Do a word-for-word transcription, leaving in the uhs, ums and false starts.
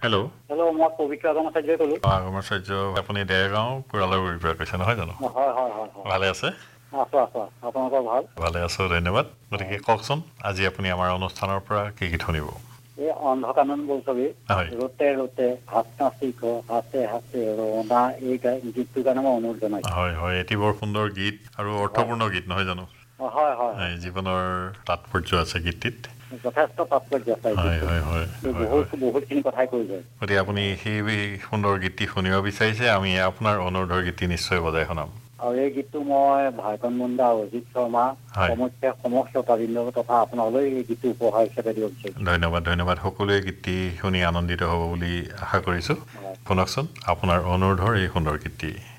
Hello' hello' মই পবিত্ৰ আগমাচাৰ্যই ক'লোঁ। আগমাচাৰ্য আপুনি ডেৰগাঁও কোৰালাগুৰিৰ পৰা কৈছে নহয় জানো? হয় হয় হয় হয় ভালে আছে? আছোঁ আছোঁ আপোনালোকৰ ভাল? ভালে আছোঁ, ধন্যবাদ। গতিকে কওকচোন আজি আপুনি আমাৰ অনুষ্ঠানৰ পৰা কি গীত শুনিব? এই অন্ধকানন বোলছবি হয় ৰোতে ৰোতে হাত নাচিক হাতে হাতে ৰনা এই গা- গীতটোৰ কাৰণে মই অনুৰোধ জনাইছোঁ। হয় হয় এটি বৰ সুন্দৰ গীত আৰু অৰ্থপূৰ্ণ গীত নহয় জানো? হয় হয় হয় হয়, জীৱনৰ তাৎপৰ্য আছে গীতটিত। যথেষ্ট তাৎপৰ্য আছে এই হয় গীতটোত। হয় হয় এই হয় বহুত হয় বহুতখিনি কথাই কৈ যায়। গতিকে আপুনি সেই সুন্দৰ গীতটি শুনিব বিচাৰিছে, আমি আপোনাৰ অনুৰোধৰ গীতটি নিশ্চয় বজাই শুনাম। আৰু এই গীতটো মই ভাইকন মুণ্ডা, অজিত শৰ্মা হয়, সমস্যা সমস্ত শ্ৰোতাবৃন্দ তথা আপোনালৈ এই গীতটো উপহাৰ হিচাপে দিব বিচাৰিছোঁ। ধন্যবাদ ধন্যবাদ সকলোৱে গীতটি শুনি আনন্দিত হ'ব বুলি আশা কৰিছোঁ। হয়। শুনকচোন আপোনাৰ অনুৰোধৰ এই সুন্দৰ গীতটি।